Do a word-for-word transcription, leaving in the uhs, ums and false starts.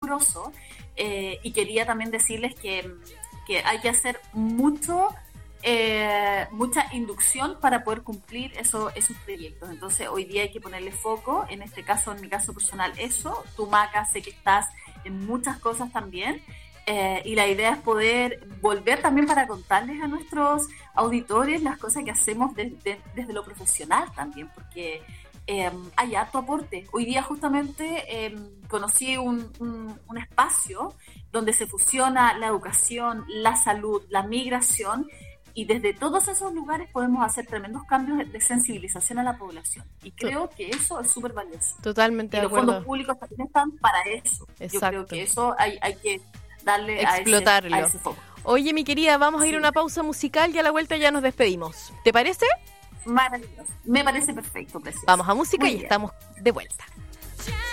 amoroso, eh, y quería también decirles que, que hay que hacer mucho, eh, mucha inducción para poder cumplir eso, esos proyectos. Entonces hoy día hay que ponerle foco, en este caso, en mi caso personal, eso. Tú, Maca, sé que estás en muchas cosas también. Eh, y la idea es poder volver también para contarles a nuestros auditores las cosas que hacemos desde, desde lo profesional también, porque eh, hay harto aporte. Hoy día justamente eh, conocí un, un, un espacio donde se fusiona la educación, la salud, la migración, y desde todos esos lugares podemos hacer tremendos cambios de sensibilización a la población. Y creo que eso es súper valioso. Totalmente y de los acuerdo. fondos públicos también están para eso. Exacto. Yo creo que eso hay, hay que darle explotarlo. A ese, a ese foco. Oye, mi querida, vamos a ir a Sí. una pausa musical y a la vuelta ya nos despedimos. ¿Te parece? Maravilloso. Me parece perfecto, precioso. Vamos a música Muy y bien. estamos de vuelta.